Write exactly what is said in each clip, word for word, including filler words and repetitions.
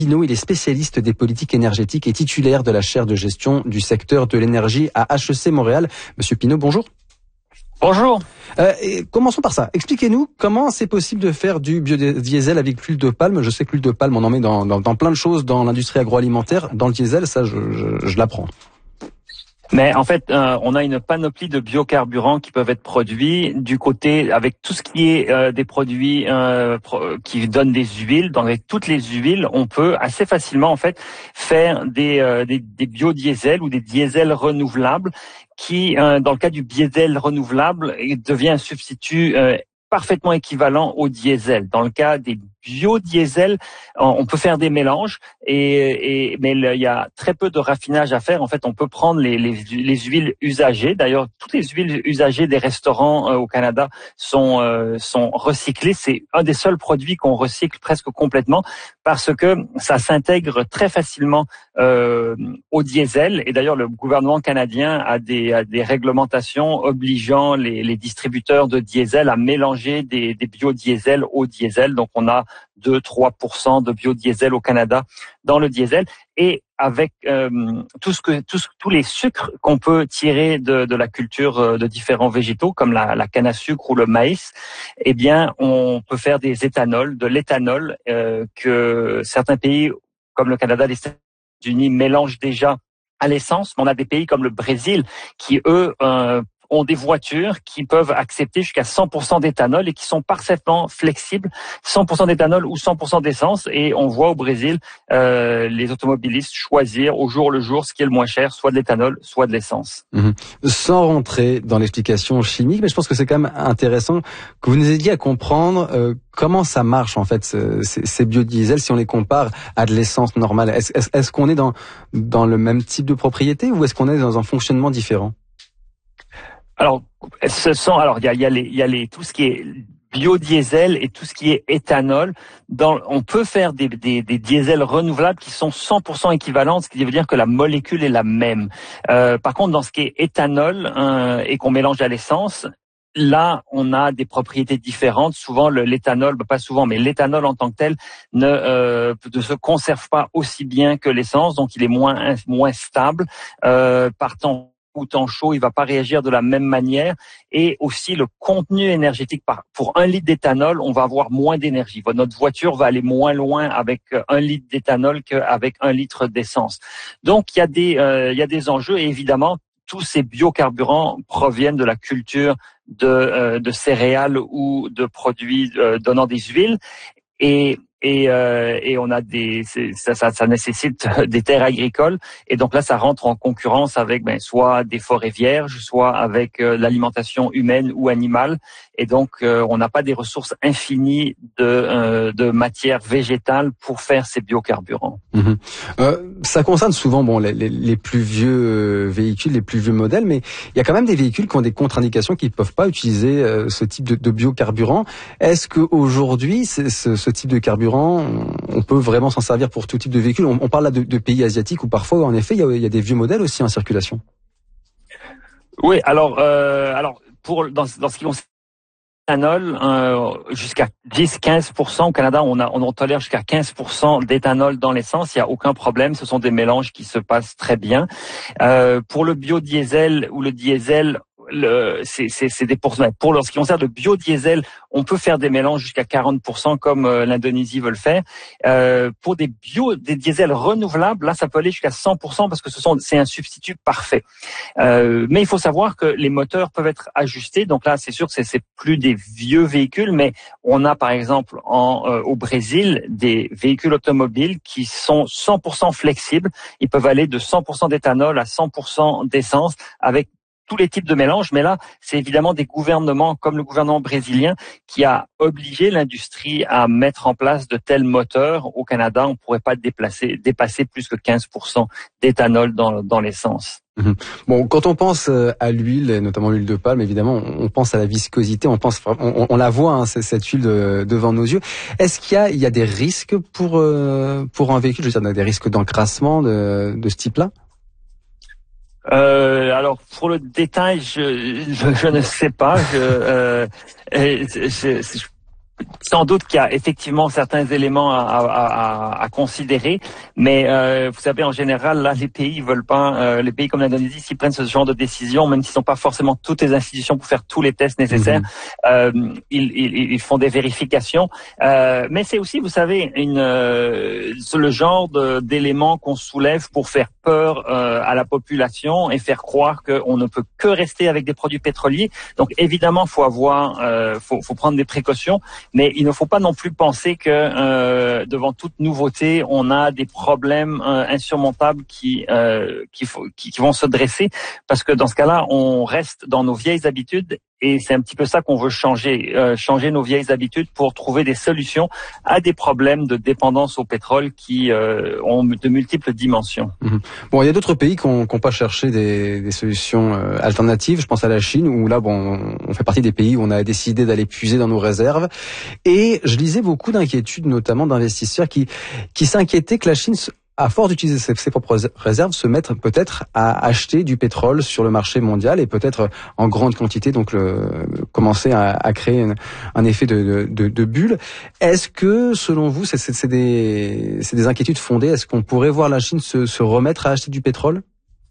Pinault, il est spécialiste des politiques énergétiques et titulaire de la chaire de gestion du secteur de l'énergie à H E C Montréal. Monsieur Pinault, bonjour. Bonjour. Euh, et commençons par ça. Expliquez-nous comment c'est possible de faire du biodiesel avec l'huile de palme. Je sais que l'huile de palme, on en met dans, dans, dans plein de choses dans l'industrie agroalimentaire. Dans le diesel, ça, je, je, je l'apprends. Mais en fait, euh, on a une panoplie de biocarburants qui peuvent être produits du côté avec tout ce qui est euh, des produits euh, pro, qui donnent des huiles. Donc avec toutes les huiles, on peut assez facilement en fait faire des euh, des, des biodiesels ou des diesels renouvelables qui, euh, dans le cas du diesel renouvelable, devient un substitut euh, parfaitement équivalent au diesel. Dans le cas des biodiesel, on peut faire des mélanges, et, et mais il y a très peu de raffinage à faire. En fait, on peut prendre les, les, les huiles usagées. D'ailleurs, toutes les huiles usagées des restaurants euh, au Canada sont euh, sont recyclées. C'est un des seuls produits qu'on recycle presque complètement parce que ça s'intègre très facilement euh, au diesel. Et d'ailleurs, le gouvernement canadien a des, a des réglementations obligeant les, les distributeurs de diesel à mélanger des, des biodiesels au diesel. Donc, on a deux à trois pour cent de biodiesel au Canada dans le diesel, et avec euh, tout ce que tout, tous les sucres qu'on peut tirer de, de la culture de différents végétaux comme la, la canne à sucre ou le maïs, eh bien on peut faire des éthanols, de l'éthanol euh, que certains pays comme le Canada, les États-Unis mélangent déjà à l'essence. Mais on a des pays comme le Brésil qui eux euh, ont des voitures qui peuvent accepter jusqu'à cent pour cent d'éthanol et qui sont parfaitement flexibles, cent pour cent d'éthanol ou cent pour cent d'essence. Et on voit au Brésil euh, les automobilistes choisir au jour le jour ce qui est le moins cher, soit de l'éthanol, soit de l'essence. Mmh. Sans rentrer dans l'explication chimique, mais je pense que c'est quand même intéressant que vous nous aidiez à comprendre euh, comment ça marche en fait ce, ces, ces biodiesels si on les compare à de l'essence normale. Est-ce, est-ce, est-ce qu'on est dans, dans le même type de propriété ou est-ce qu'on est dans un fonctionnement différent? Alors, ce sont, alors il y a, il y a les, il y a les, tout ce qui est biodiesel et tout ce qui est éthanol. Dans, on peut faire des, des, des diesels renouvelables qui sont cent pour cent équivalents, ce qui veut dire que la molécule est la même. Euh, par contre, dans ce qui est éthanol euh, et qu'on mélange à l'essence, là, on a des propriétés différentes. Souvent, le, l'éthanol, pas souvent, mais l'éthanol en tant que tel ne, euh, ne se conserve pas aussi bien que l'essence, donc il est moins moins stable. Euh, par temps ou temps chaud, il va pas réagir de la même manière, et aussi le contenu énergétique. Par, pour un litre d'éthanol, on va avoir moins d'énergie. Notre voiture va aller moins loin avec un litre d'éthanol qu'avec un litre d'essence. Donc il y a des euh, il y a des enjeux, et évidemment tous ces biocarburants proviennent de la culture de euh, de céréales ou de produits euh, donnant des huiles, et Et, euh, et on a des, ça, ça, ça nécessite des terres agricoles, et donc là, ça rentre en concurrence avec ben, soit des forêts vierges, soit avec euh, l'alimentation humaine ou animale, et donc euh, on n'a pas des ressources infinies de, euh, de matière végétale pour faire ces biocarburants. Mmh. Euh, ça concerne souvent bon les, les, les plus vieux véhicules, les plus vieux modèles, mais il y a quand même des véhicules qui ont des contre-indications qui ne peuvent pas utiliser euh, ce type de, de biocarburant. Est-ce qu'aujourd'hui, ce, ce type de carburant, on peut vraiment s'en servir pour tout type de véhicule? On, on parle là de, de pays asiatiques où parfois, en effet, il y a, il y a des vieux modèles aussi en circulation. Oui, alors, euh, alors pour dans, dans ce qui concerne l'éthanol, euh, jusqu'à dix à quinze pour cent au Canada, on, a, on en tolère jusqu'à quinze pour cent d'éthanol dans l'essence. Il n'y a aucun problème. Ce sont des mélanges qui se passent très bien. Euh, pour le biodiesel ou le diesel, Le, c'est, c'est, c'est des pourcentages. Pour ce qui concerne le biodiesel, on peut faire des mélanges jusqu'à quarante pour cent comme euh, l'Indonésie veut le faire. Euh, pour des bio, des diesels renouvelables, là, ça peut aller jusqu'à cent pour cent parce que ce sont, c'est un substitut parfait. Euh, mais il faut savoir que les moteurs peuvent être ajustés. Donc là, c'est sûr que c'est, c'est plus des vieux véhicules, mais on a par exemple en, euh, au Brésil des véhicules automobiles qui sont cent pour cent flexibles. Ils peuvent aller de cent pour cent d'éthanol à cent pour cent d'essence avec tous les types de mélanges, mais là, c'est évidemment des gouvernements comme le gouvernement brésilien qui a obligé l'industrie à mettre en place de tels moteurs. Au Canada, on ne pourrait pas déplacer, dépasser plus que quinze pour cent d'éthanol dans, dans l'essence. Mmh. Bon, quand on pense à l'huile, et notamment l'huile de palme, évidemment, on pense à la viscosité, on pense, on, on la voit, hein, cette huile de, devant nos yeux. Est-ce qu'il y a, il y a des risques pour euh, pour un véhicule, je veux dire, des risques d'encrassement de, de ce type-là? Euh, alors pour le détail, je, je, je ne sais pas. Je, euh, je, je, je sans doute qu'il y a effectivement certains éléments à, à, à, à considérer, mais euh, vous savez, en général, là, les pays veulent pas, euh, les pays comme l'Indonésie, s'ils prennent ce genre de décision, même s'ils n'ont pas forcément toutes les institutions pour faire tous les tests nécessaires, mmh. euh, ils, ils, ils font des vérifications. Euh, mais c'est aussi, vous savez, une, euh, le genre de, d'éléments qu'on soulève pour faire peur euh, à la population et faire croire qu'on ne peut que rester avec des produits pétroliers. Donc, évidemment, faut avoir, euh, faut, faut prendre des précautions. Mais il ne faut pas non plus penser que euh, devant toute nouveauté, on a des problèmes euh, insurmontables qui, euh, qui, qui, qui vont se dresser, parce que dans ce cas-là, on reste dans nos vieilles habitudes et c'est un petit peu ça qu'on veut changer, euh, changer nos vieilles habitudes pour trouver des solutions à des problèmes de dépendance au pétrole qui euh, ont de multiples dimensions. Mmh. Bon, il y a d'autres pays qui n'ont pas cherché des, des solutions euh, alternatives. Je pense à la Chine, où là, bon, on fait partie des pays où on a décidé d'aller puiser dans nos réserves. Et je lisais beaucoup d'inquiétudes, notamment d'investisseurs qui qui s'inquiétaient que la Chine, à force d'utiliser ses, ses propres réserves, se mette peut-être à acheter du pétrole sur le marché mondial et peut-être en grande quantité, donc le, commencer à, à créer un, un effet de, de, de bulle. Est-ce que, selon vous, c'est, c'est, c'est, des, c'est des inquiétudes fondées? Est-ce qu'on pourrait voir la Chine se, se remettre à acheter du pétrole?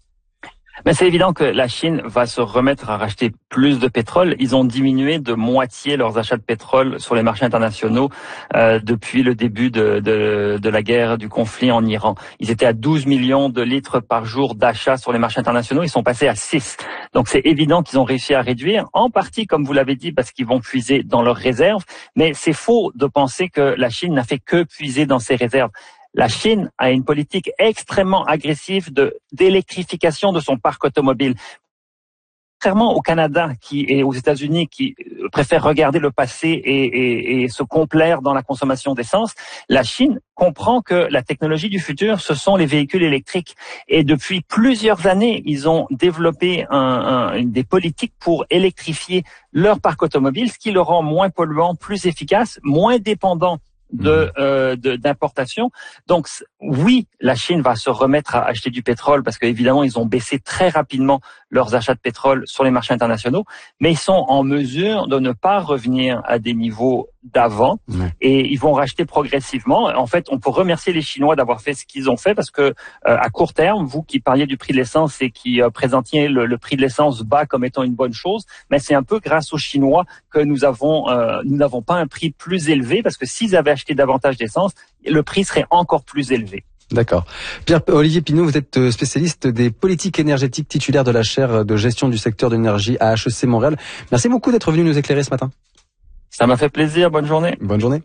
Mais c'est évident que la Chine va se remettre à racheter plus de pétrole. Ils ont diminué de moitié leurs achats de pétrole sur les marchés internationaux euh, depuis le début de, de, de la guerre, du conflit en Iran. Ils étaient à douze millions de litres par jour d'achats sur les marchés internationaux. Ils sont passés à six. Donc c'est évident qu'ils ont réussi à réduire, en partie, comme vous l'avez dit, parce qu'ils vont puiser dans leurs réserves. Mais c'est faux de penser que la Chine n'a fait que puiser dans ses réserves. La Chine a une politique extrêmement agressive de d'électrification de son parc automobile. Contrairement au Canada qui et aux États-Unis qui préfèrent regarder le passé et, et, et se complaire dans la consommation d'essence, la Chine comprend que la technologie du futur, ce sont les véhicules électriques. Et depuis plusieurs années, ils ont développé un, un, des politiques pour électrifier leur parc automobile, ce qui le rend moins polluant, plus efficace, moins dépendant de, euh, de d'importation. Donc oui, la Chine va se remettre à acheter du pétrole parce qu'évidemment ils ont baissé très rapidement leurs achats de pétrole sur les marchés internationaux, mais ils sont en mesure de ne pas revenir à des niveaux d'avant ouais. et ils vont racheter progressivement. En fait, on peut remercier les Chinois d'avoir fait ce qu'ils ont fait parce que euh, à court terme, vous qui parliez du prix de l'essence et qui euh, présentiez le, le prix de l'essence bas comme étant une bonne chose, mais c'est un peu grâce aux Chinois que nous avons euh, nous n'avons pas un prix plus élevé parce que s'ils avaient acheté davantage d'essence, le prix serait encore plus élevé. D'accord. Pierre-Olivier Pinault, vous êtes spécialiste des politiques énergétiques, titulaire de la chaire de gestion du secteur de l'énergie à H E C Montréal. Merci beaucoup d'être venu nous éclairer ce matin. Ça m'a fait plaisir. Bonne journée. Bonne journée.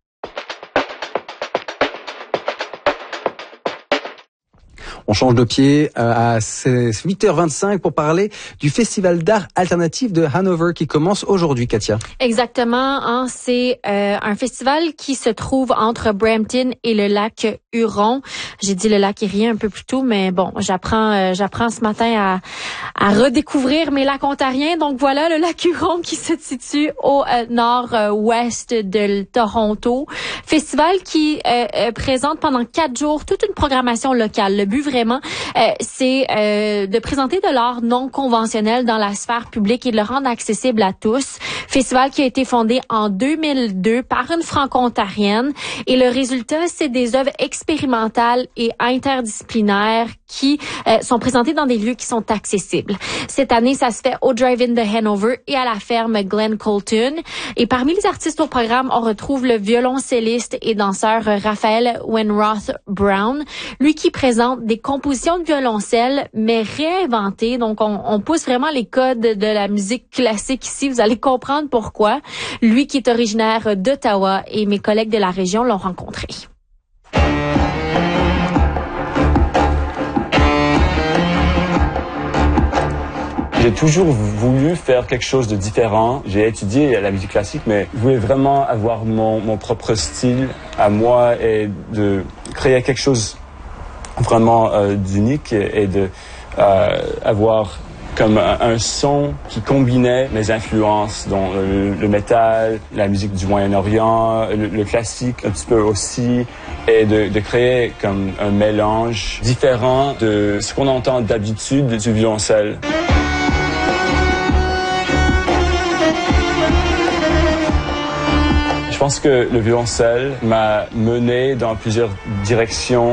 On change de pied à huit heures vingt-cinq pour parler du Festival d'art alternatif de Hanover qui commence aujourd'hui, Katia. Exactement. Hein, c'est euh, un festival qui se trouve entre Brampton et le lac Huron. J'ai dit le lac Erie un peu plus tôt, mais bon, j'apprends euh, j'apprends ce matin à, à redécouvrir mes lacs ontariens. Donc voilà, le lac Huron qui se situe au euh, nord-ouest de Toronto. Festival qui euh, euh, présente pendant quatre jours toute une programmation locale. Le but vraiment Vraiment, euh, c'est euh, de présenter de l'art non conventionnel dans la sphère publique et de le rendre accessible à tous. Festival qui a été fondé en deux mille deux par une franco-ontarienne et le résultat, c'est des œuvres expérimentales et interdisciplinaires qui euh, sont présentées dans des lieux qui sont accessibles. Cette année, ça se fait au Drive-In de Hanover et à la ferme Glen Colton. Et parmi les artistes au programme, on retrouve le violoncelliste et danseur Raphaël Wenroth Brown, lui qui présente des compositions de violoncelle, mais réinventées. Donc, on, on pousse vraiment les codes de la musique classique ici. Vous allez comprendre pourquoi. Lui qui est originaire d'Ottawa et mes collègues de la région l'ont rencontré. J'ai toujours voulu faire quelque chose de différent. J'ai étudié la musique classique, mais je voulais vraiment avoir mon, mon propre style à moi et de créer quelque chose vraiment euh, d'unique et de euh, avoir comme un, un son qui combinait mes influences, dont le, le métal, la musique du Moyen-Orient, le, le classique un petit peu aussi, et de, de créer comme un mélange différent de ce qu'on entend d'habitude du violoncelle. Je Je pense que le violoncelle m'a mené dans plusieurs directions